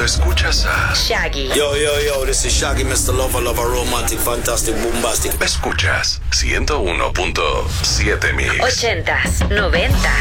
escuchas a Shaggy. Yo, this is Shaggy, Mr. Lover, romantic, fantastic, bombastic. Escuchas 101.7 Mix. 80s, 90s.